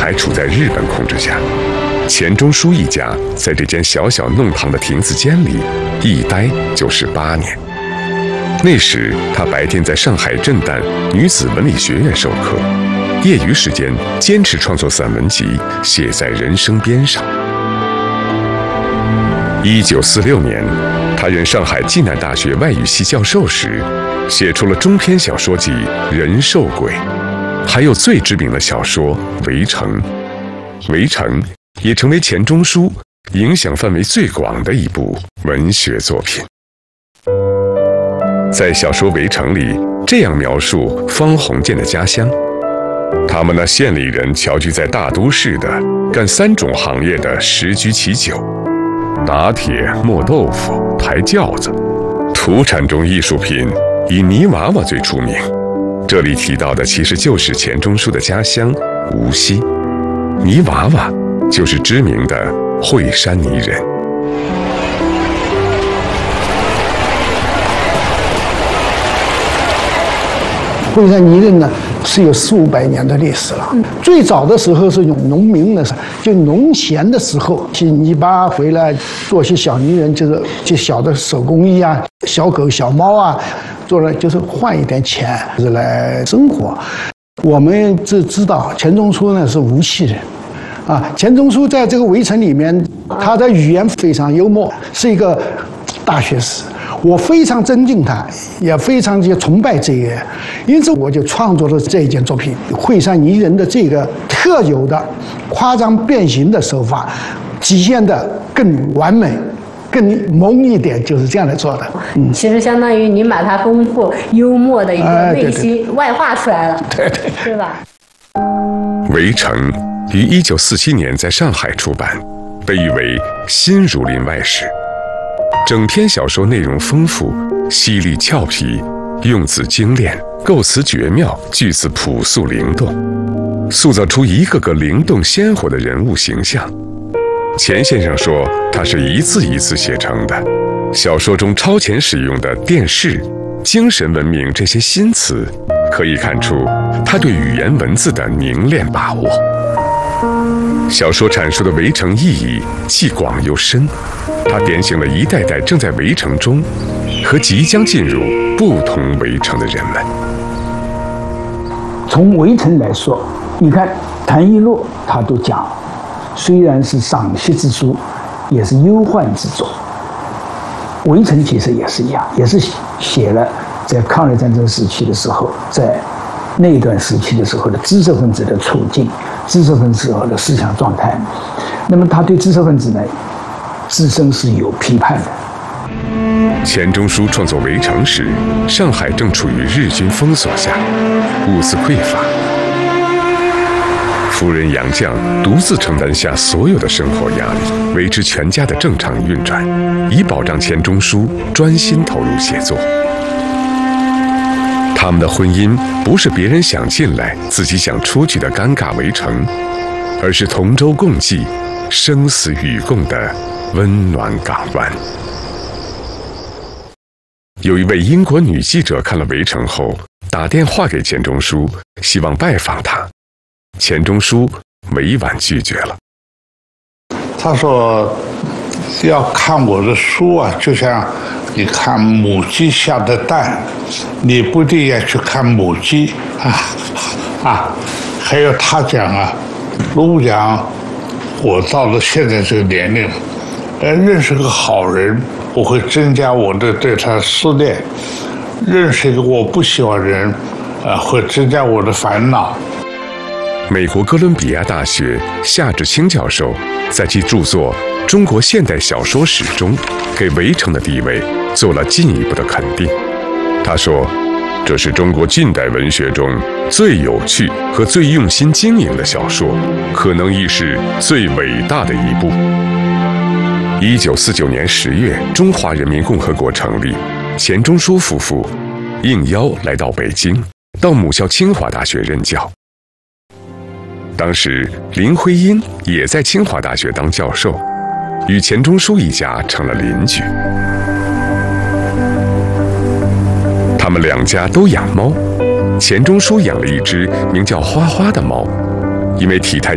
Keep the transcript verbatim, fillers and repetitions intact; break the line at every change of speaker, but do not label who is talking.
还处在日本控制下。钱钟书一家在这间小小弄堂的亭子间里一待就是八年。那时他白天在上海震旦女子文理学院授课，业余时间坚持创作散文集，写在人生边上。一九四六年，他任上海暨南大学外语系教授时，写出了中篇小说集《人兽鬼》，还有最知名的小说《围城》。《围城》也成为钱钟书影响范围最广的一部文学作品。在小说《围城》里，这样描述方鸿渐的家乡：他们那县里人侨居在大都市的，干三种行业的十居其九。打铁、磨豆腐、抬轿子，土产中艺术品以泥娃娃最出名。这里提到的其实就是钱钟书的家乡无锡，泥娃娃就是知名的惠山泥人。
惠山泥人呢是有四五百年的历史了。最早的时候是用农民的，就农闲的时候，去泥巴回来做些小泥人，就是就小的手工艺啊，小狗小猫啊，做了就是换一点钱来生活。我们只知道钱钟书呢是无锡人，啊，钱钟书在这个《围城》里面，他的语言非常幽默，是一个大学士。我非常尊敬他，也非常的崇拜这个，因此我就创作了这一件作品。惠山泥人的这个特有的夸张变形的手法，体现的更完美、更萌一点，就是这样来做的。
嗯，其实相当于您把它丰富、幽默的一个内心外化出来了，
对对，
是吧？
《围城》于一九四七年在上海出版，被誉为新儒林外史。整篇小说内容丰富、犀利俏皮，用字精炼，构词绝妙，句子朴素灵动，塑造出一个个灵动鲜活的人物形象。钱先生说，他是一字一字写成的。小说中超前使用的电视、精神文明这些新词，可以看出他对语言文字的凝练把握。小说阐述的围城意义既广又深，它点醒了一代代正在围城中和即将进入不同围城的人们。
从围城来说，你看谭一洛他都讲，虽然是赏析之书，也是忧患之作。围城其实也是一样，也是写了在抗日战争时期的时候，在那段时期的时候的知识分子的处境，知识分子的思想状态。那么他对知识分子呢，自身是有批判的。
钱钟书创作《围城》时，上海正处于日军封锁下，物资匮乏，夫人杨绛独自承担下所有的生活压力，维持全家的正常运转，以保障钱钟书专心投入写作。他们的婚姻不是别人想进来，自己想出去的尴尬围城，而是同舟共济、生死与共的温暖港湾。有一位英国女记者看了《围城》后，打电话给钱钟书，希望拜访他。钱钟书委婉拒绝了。
他说：“要看我的书啊，就像你看母鸡下的蛋，你不一定要去看母鸡啊啊！”还有他讲啊，卢武讲，我到了现在这个年龄，呃，认识个好人，我会增加我的对他思念；认识一个我不喜欢的人，呃，会增加我的烦恼。
美国哥伦比亚大学夏志清教授在其著作《中国现代小说史》中，给《围城》的地位做了进一步的肯定。他说，这是中国近代文学中最有趣和最用心经营的小说，可能亦是最伟大的一部。一九四九年十月，中华人民共和国成立，钱钟书夫妇应邀来到北京，到母校清华大学任教。当时林徽因也在清华大学当教授，与钱钟书一家成了邻居。他们两家都养猫，钱钟书养了一只名叫花花的猫，因为体态